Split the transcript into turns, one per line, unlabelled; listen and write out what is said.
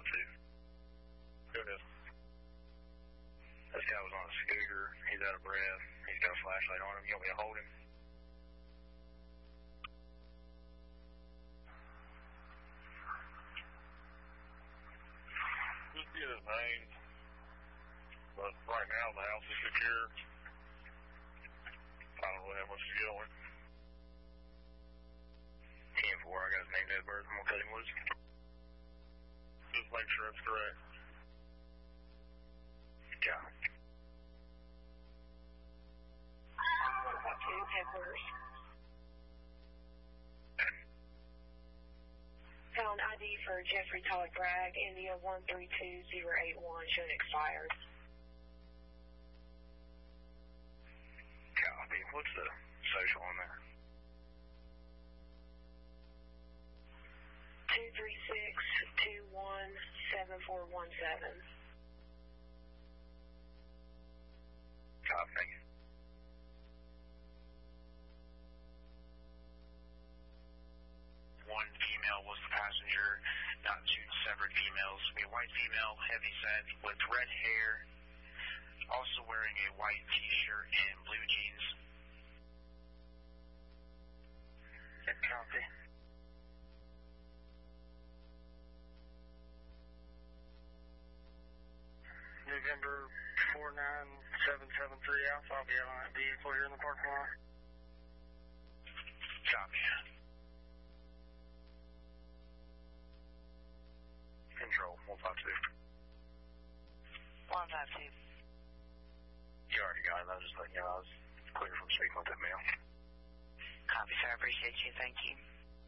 Go ahead. This guy was on a scooter. He's out of breath. He's got a flashlight on him. You want me to hold him?
Just get his name. But right now the house is secure. I don't really have much to get on it.
10-4, I got his name, Edward. I'm gonna cut him loose.
Just make sure it's correct.
Yeah.
What about 2 Edwards? Found ID for Jeffrey Todd Bragg, India 132081, showing expired.
Copy. What's the social on there?
236-21-7417.
Copy. Thank you.
One female was the passenger, not 2 separate females. A white female, heavy set, with red hair, also wearing a white t-shirt and blue jeans.
Copy.
November 49773 Alpha, I'll be out on that vehicle here in the parking lot.
Copy.
Control, 152.
152.
You already got it. I was just letting you know I was clear from speaking with that male.
Copy, sir. I appreciate you. Thank you.